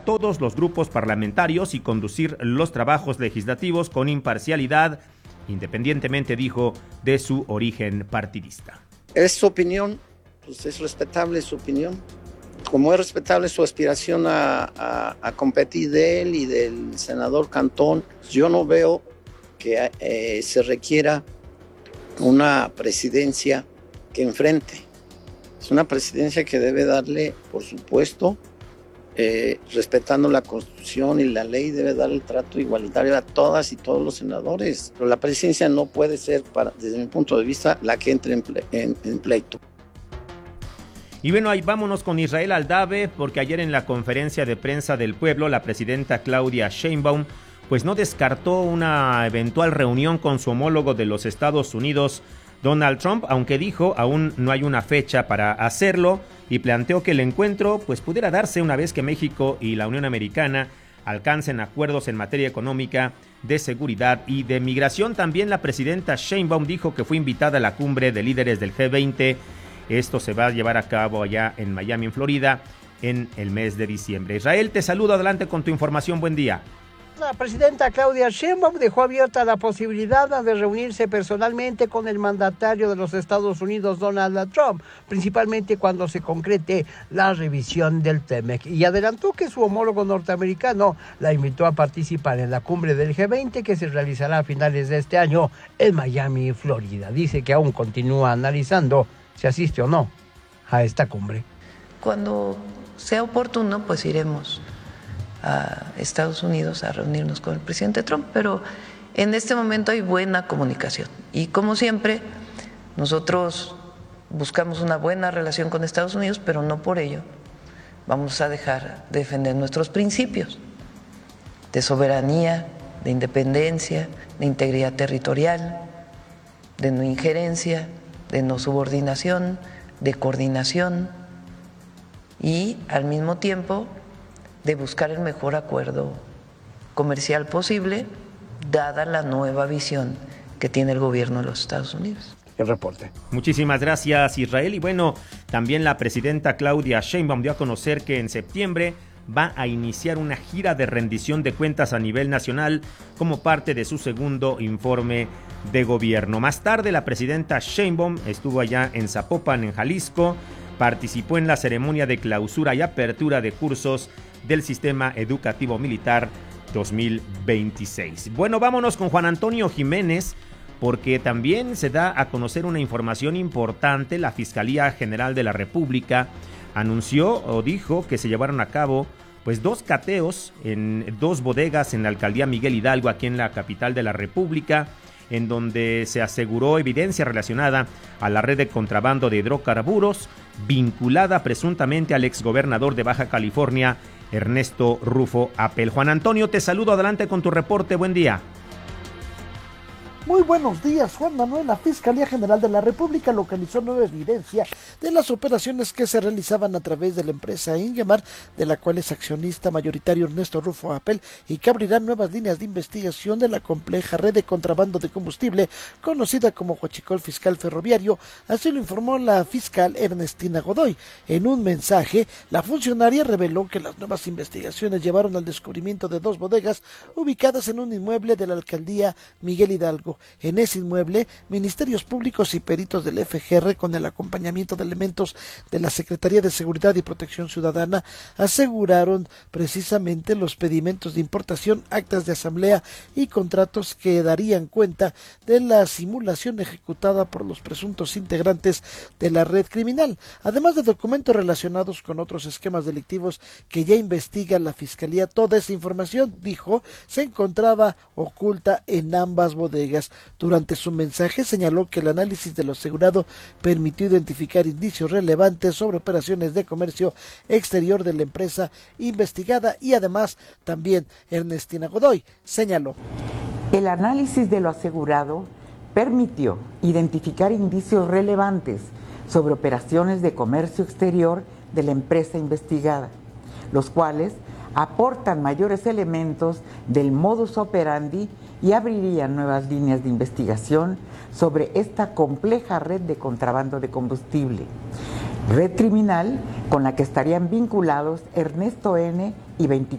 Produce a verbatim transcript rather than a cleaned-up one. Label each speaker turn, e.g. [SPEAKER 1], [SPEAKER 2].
[SPEAKER 1] todos los grupos parlamentarios y conducir los trabajos legislativos con imparcialidad, independientemente, dijo, de su origen partidista.
[SPEAKER 2] Es su opinión, pues es respetable su opinión. Como es respetable su aspiración a, a, a competir de él y del senador Cantón, yo no veo que eh, se requiera una presidencia que enfrente. Es una presidencia que debe darle, por supuesto, eh, respetando la Constitución y la ley, debe dar el trato igualitario a todas y todos los senadores. Pero la presidencia no puede ser, para, desde mi punto de vista, la que entre en, ple, en, en pleito.
[SPEAKER 1] Y bueno, ahí vámonos con Israel Aldave, porque ayer en la conferencia de prensa del pueblo, la presidenta Claudia Sheinbaum pues no descartó una eventual reunión con su homólogo de los Estados Unidos, Donald Trump, aunque dijo aún no hay una fecha para hacerlo, y planteó que el encuentro pues pudiera darse una vez que México y la Unión Americana alcancen acuerdos en materia económica, de seguridad y de migración. También la presidenta Sheinbaum dijo que fue invitada a la cumbre de líderes del G veinte. Esto se va a llevar a cabo allá en Miami, en Florida, en el mes de diciembre. Israel, te saludo, adelante con tu información, buen día.
[SPEAKER 3] La presidenta Claudia Sheinbaum dejó abierta la posibilidad de reunirse personalmente con el mandatario de los Estados Unidos, Donald Trump, principalmente cuando se concrete la revisión del TEMEC, y adelantó que su homólogo norteamericano la invitó a participar en la cumbre del G veinte que se realizará a finales de este año en Miami, Florida. Dice que aún continúa analizando si asiste o no a esta cumbre.
[SPEAKER 4] Cuando sea oportuno, pues iremos a Estados Unidos a reunirnos con el presidente Trump, pero en este momento hay buena comunicación y, como siempre, nosotros buscamos una buena relación con Estados Unidos, pero no por ello vamos a dejar de defender nuestros principios de soberanía, de independencia, de integridad territorial, de no injerencia, de no subordinación, de coordinación y, al mismo tiempo, de buscar el mejor acuerdo comercial posible, dada la nueva visión que tiene el gobierno de los Estados Unidos.
[SPEAKER 2] El reporte.
[SPEAKER 1] Muchísimas gracias, Israel. Y bueno, también la presidenta Claudia Sheinbaum dio a conocer que en septiembre va a iniciar una gira de rendición de cuentas a nivel nacional como parte de su segundo informe de gobierno. Más tarde, la presidenta Sheinbaum estuvo allá en Zapopan, en Jalisco, participó en la ceremonia de clausura y apertura de cursos del Sistema Educativo Militar dos mil veintiséis. Bueno, vámonos con Juan Antonio Jiménez, porque también se da a conocer una información importante. La Fiscalía General de la República anunció o dijo que se llevaron a cabo pues dos cateos en dos bodegas en la alcaldía Miguel Hidalgo, aquí en la capital de la República, en donde se aseguró evidencia relacionada a la red de contrabando de hidrocarburos vinculada presuntamente al exgobernador de Baja California, Ernesto Rufo Apel. Juan Antonio, te saludo, adelante con tu reporte, buen día.
[SPEAKER 5] Muy buenos días, Juan Manuel. La Fiscalía General de la República localizó nueva evidencia de las operaciones que se realizaban a través de la empresa Ingemar, de la cual es accionista mayoritario Ernesto Rufo Apel, y que abrirá nuevas líneas de investigación de la compleja red de contrabando de combustible conocida como Huachicol Fiscal Ferroviario. Así lo informó la fiscal Ernestina Godoy. En un mensaje, la funcionaria reveló que las nuevas investigaciones llevaron al descubrimiento de dos bodegas ubicadas en un inmueble de la alcaldía Miguel Hidalgo. En ese inmueble, ministerios públicos y peritos del F G R, con el acompañamiento de elementos de la Secretaría de Seguridad y Protección Ciudadana, aseguraron precisamente los pedimentos de importación, actas de asamblea y contratos que darían cuenta de la simulación ejecutada por los presuntos integrantes de la red criminal, además de documentos relacionados con otros esquemas delictivos que ya investiga la Fiscalía. Toda esa información, dijo, se encontraba oculta en ambas bodegas. Durante su mensaje señaló que el análisis de lo asegurado permitió identificar indicios relevantes sobre operaciones de comercio exterior de la empresa investigada, y además también Ernestina Godoy señaló:
[SPEAKER 6] el análisis de lo asegurado permitió identificar indicios relevantes sobre operaciones de comercio exterior de la empresa investigada, los cuales aportan mayores elementos del modus operandi y abrirían nuevas líneas de investigación sobre esta compleja red de contrabando de combustible, red criminal con la que estarían vinculados Ernesto N. y veinticuatro